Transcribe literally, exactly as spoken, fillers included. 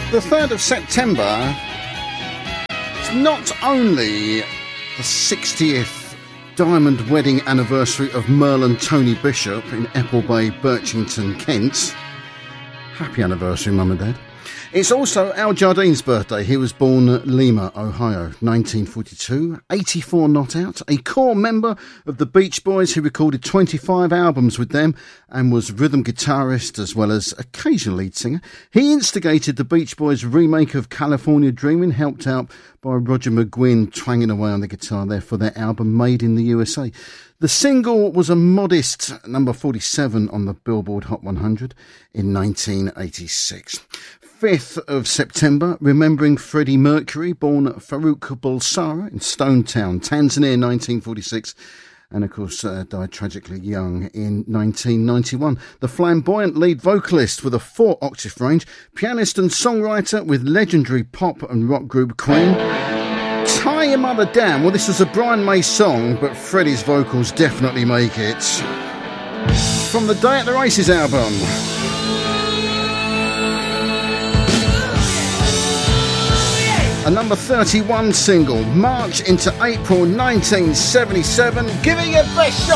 The third of September is not only the sixtieth diamond wedding anniversary of Merle and Tony Bishop in Applebay, Birchington, Kent. Happy anniversary, Mum and Dad. It's also Al Jardine's birthday. He was born at Lima, Ohio, nineteen forty-two, eighty-four not out, a core member of the Beach Boys who recorded twenty-five albums with them and was rhythm guitarist as well as occasional lead singer. He instigated the Beach Boys remake of California Dreamin', helped out by Roger McGuinn twanging away on the guitar there for their album Made in the U S A. The single was a modest number forty-seven on the Billboard Hot one hundred in nineteen eighty-six. fifth of September, remembering Freddie Mercury, born Farouk Bulsara in Stone Town, Tanzania, nineteen forty-six, and of course uh, died tragically young in nineteen ninety-one. The flamboyant lead vocalist with a four-octave range, pianist and songwriter with legendary pop and rock group Queen. Tie Your Mother Down. Well, this was a Brian May song, but Freddie's vocals definitely make it. From the Day at the Races album. A number thirty-one single, March into April nineteen seventy-seven. Give it your best shot.